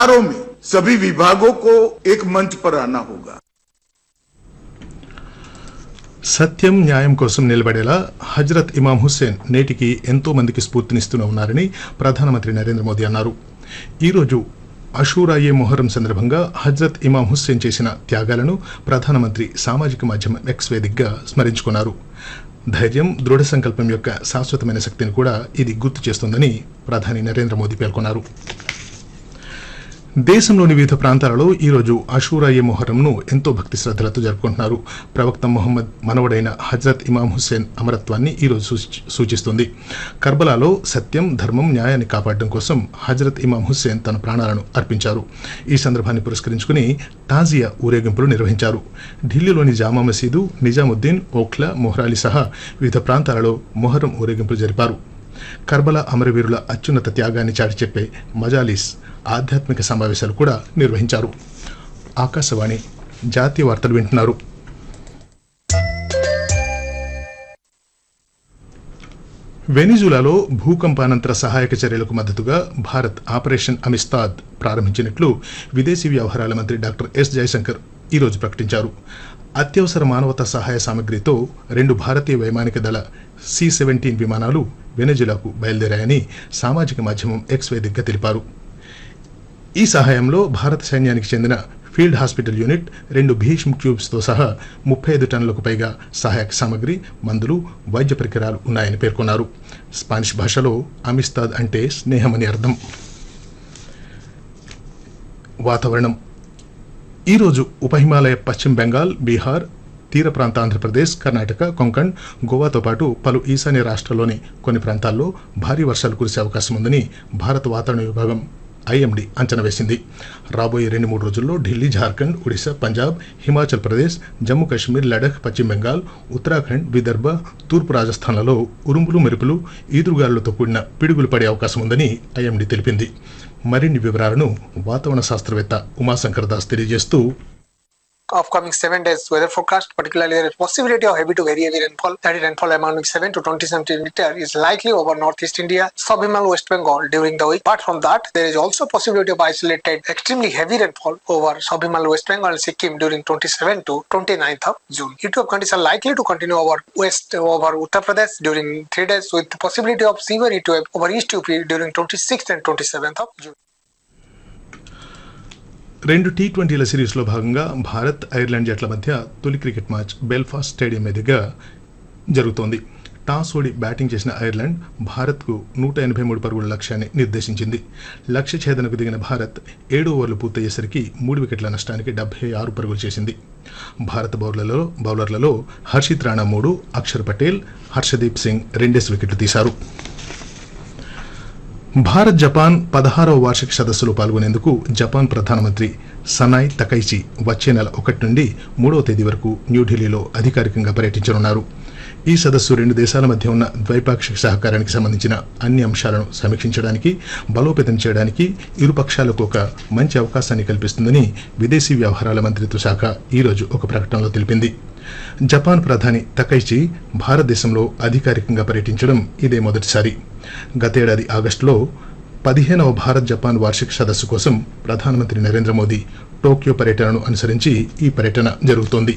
में सभी विभागों को एक मंच पर आना होगा। సత్యం న్యాయం కోసం నిలబడేలా హజ్రత్ ఇమాం హుస్సేన్ నేటికి ఎంతో మందికి స్ఫూర్తినిస్తూనే ఉన్నారని ప్రధానమంత్రి నరేంద్ర మోదీ అన్నారు. ఈరోజు అషూరాయే మొహరం సందర్భంగా హజ్రత్ ఇమాం హుస్సేన్ చేసిన త్యాగాలను ప్రధానమంత్రి సామాజిక మాధ్యమం ఎక్స్ వేదికగా స్మరించుకున్నారు. ధైర్యం, దృఢ సంకల్పం యొక్క శాశ్వతమైన శక్తిని కూడా ఇది గుర్తు చేస్తోందని ప్రధాని నరేంద్ర మోదీ పేర్కొన్నారు. దేశంలోని వివిధ ప్రాంతాలలో ఈరోజు అషూరాయే మొహరంను ఎంతో భక్తి శ్రద్ధలతో జరుపుకుంటున్నారు. ప్రవక్త మొహమ్మద్ మనవడైన హజ్రత్ ఇమాం హుస్సేన్ అమరత్వాన్ని ఈరోజు సూచిస్తుంది. కర్బలాలో సత్యం, ధర్మం, న్యాయాన్ని కాపాడడం కోసం హజ్రత్ ఇమాం హుస్సేన్ తన ప్రాణాలను అర్పించారు. ఈ సందర్భాన్ని పురస్కరించుకుని తాజియా ఊరేగింపులు నిర్వహించారు. ఢిల్లీలోని జామా మసీదు, నిజాముద్దీన్, ఓఖ్లా, మొహ్రాలి సహా వివిధ ప్రాంతాలలో మొహరం ఊరేగింపులు జరిపారు. కర్బలా అమరవీరుల అత్యున్నత త్యాగాన్ని చాటి చెప్పే మజాలిస్, ఆధ్యాత్మిక సమావేశాలు కూడా నిర్వహించారు. ఆకాశవాణి జాతీయ వార్తలు వింటున్నారు. వెనిజులాలో భూకంపానంతర సహాయక చర్యలకు మద్దతుగా భారత్ ఆపరేషన్ అమిస్తాద్ ప్రారంభించినట్లు విదేశీ వ్యవహారాల మంత్రి డాక్టర్ ఎస్ జయశంకర్ ఈరోజు ప్రకటించారు. అత్యవసర మానవతా సహాయ సామగ్రితో 2 భారతీయ వైమానిక దళ C-17 విమానాలు వెనిజులాకు బయలుదేరాయని సామాజిక మాధ్యమం ఎక్స్ వేదికగా తెలిపారు. ఈ సహాయంలో భారత సైన్యానికి చెందిన ఫీల్డ్ హాస్పిటల్ యూనిట్, 2 భీష్మ్ ట్యూబ్స్తో సహా 35 టన్నులకు పైగా సహాయక సామగ్రి, మందులు, వైద్య పరికరాలు ఉన్నాయని పేర్కొన్నారు. స్పానిష్ భాషలో అమిస్తాద్ అంటే స్నేహమని అర్థం. వాతావరణం. ఈరోజు ఉప హిమాలయ, పశ్చిమ బెంగాల్, బీహార్, తీర ప్రాంత ఆంధ్రప్రదేశ్, కర్ణాటక, కొంకణ్, గోవాతో పాటు పలు ఈశాన్య రాష్ట్రాల్లోని కొన్ని ప్రాంతాల్లో భారీ వర్షాలు కురిసే అవకాశం ఉందని భారత వాతావరణ విభాగం IMD అంచనా వేసింది. రాబోయే 2-3 రోజుల్లో ఢిల్లీ, జార్ఖండ్, ఒడిశా, పంజాబ్, హిమాచల్ ప్రదేశ్, జమ్మూ కాశ్మీర్, లడఖ్, పశ్చిమ బెంగాల్, ఉత్తరాఖండ్, విదర్భ, తూర్పు రాజస్థాన్లలో ఉరుములు, మెరుపులు, ఈదురుగాలులతో కూడిన పిడుగులు పడే అవకాశం ఉందని IMD తెలిపింది. మరిన్ని వివరాలను వాతావరణ శాస్త్రవేత్త ఉమాశంకర్ దాస్ తెలియజేస్తూ, upcoming 7 days weather forecast, particularly there is possibility of heavy to very heavy rainfall. That is rainfall amounting 7 to 20 centimeter is likely over northeast India, sub-Himal West Bengal during the week. Apart from that, there is also possibility of isolated extremely heavy rainfall over sub-Himal West Bengal and Sikkim during 27 to 29th of June. Heat wave conditions are likely to continue over Uttar Pradesh during 3 days with the possibility of severe heat wave over East UP during 26th and 27th of June. 2 T20ల సిరీస్లో భాగంగా Bharat, Ireland జట్ల మధ్య తొలి cricket match Belfast stadium మీదుగా జరుగుతోంది. Toss ఓడి batting చేసిన Ireland భారత్కు 183 పరుగుల లక్ష్యాన్ని నిర్దేశించింది. లక్ష్య ఛేదనకు దిగిన భారత్ 7 ఓవర్లు పూర్తయ్యేసరికి 3 వికెట్ల నష్టానికి 76 పరుగులు చేసింది. భారత బౌలర్లలో హర్షిత్ రాణా 3, అక్షర్ పటేల్, హర్షదీప్ సింగ్ 2 వికెట్లు తీశారు. భారత్, జపాన్ 16వ వార్షిక సదస్సులో పాల్గొనేందుకు జపాన్ ప్రధానమంత్రి సనాయ్ తకైచి వచ్చే నెల 1 నుండి 3వ తేదీ వరకు న్యూఢిల్లీలో అధికారికంగా పర్యటించనున్నారు. ఈ సదస్సు 2 దేశాల మధ్య ఉన్న ద్వైపాక్షిక సహకారానికి సంబంధించిన అన్ని అంశాలను సమీక్షించడానికి, బలోపేతం చేయడానికి ఇరు పక్షాలకు ఒక మంచి అవకాశాన్ని కల్పిస్తుందని విదేశీ వ్యవహారాల మంత్రిత్వ శాఖ ఈరోజు ఒక ప్రకటనలో తెలిపింది. జపాన్ ప్రధాని తకైచి భారతదేశంలో అధికారికంగా పర్యటించడం ఇదే మొదటిసారి. గతేడాది ఆగస్టులో 15వ భారత్ జపాన్ వార్షిక సదస్సు కోసం ప్రధానమంత్రి నరేంద్ర మోదీ టోక్యో పర్యటనను అనుసరించి ఈ పర్యటన జరుగుతోంది.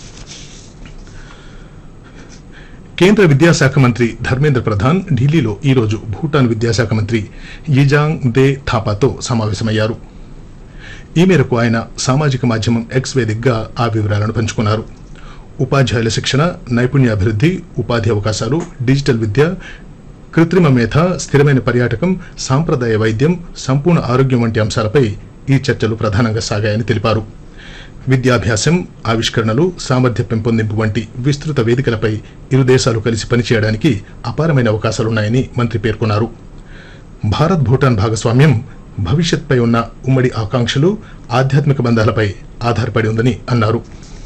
కేంద్ర విద్యాశాఖ మంత్రి ధర్మేంద్ర ప్రధాన్ ఢిల్లీలో ఈరోజు భూటాన్ విద్యాశాఖ మంత్రి యిజాంగ్ దే థాపాతో సమావేశమయ్యారు. ఈ మేరకు ఆయన సామాజిక మాధ్యమం ఎక్స్ వేదికగా ఆ వివరాలను పంచుకున్నారు. ఉపాధ్యాయుల శిక్షణ, నైపుణ్యాభివృద్ధి, ఉపాధి అవకాశాలు, డిజిటల్ విద్య, కృత్రిమ మేధ, స్థిరమైన పర్యాటకం, సాంప్రదాయ వైద్యం, సంపూర్ణ ఆరోగ్యం వంటి అంశాలపై ఈ చర్చలు ప్రధానంగా సాగాయని తెలిపారు. విద్యాభ్యాసం, ఆవిష్కరణలు, సామర్థ్య పెంపొందింపు వంటి విస్తృత వేదికలపై ఇరు దేశాలు కలిసి పనిచేయడానికి అపారమైన అవకాశాలున్నాయని మంత్రి పేర్కొన్నారు. భారత్, భూటాన్ భాగస్వామ్యం భవిష్యత్పై ఉన్న ఉమ్మడి ఆకాంక్షలు, ఆధ్యాత్మిక బంధాలపై ఆధారపడి ఉందని అన్నారు.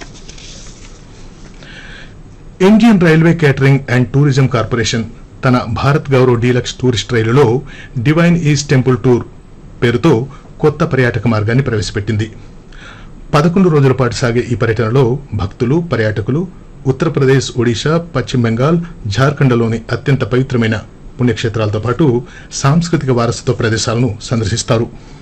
Indian railway catering and tourism corporation తన భారత్ గౌరవ్ డీలక్స్ టూరిస్ట్ రైలులో డివైన్ ఈస్ట్ టెంపుల్ టూర్ పేరుతో కొత్త పర్యాటక మార్గాన్ని ప్రవేశపెట్టింది. 11 రోజుల పాటు సాగే ఈ పర్యటనలో భక్తులు, పర్యాటకులు ఉత్తరప్రదేశ్, ఒడిశా, పశ్చిమ బెంగాల్, జార్ఖండ్లోని అత్యంత పవిత్రమైన పుణ్యక్షేత్రాలతో పాటు సాంస్కృతిక వారసత్వ ప్రదేశాలను సందర్శిస్తారు.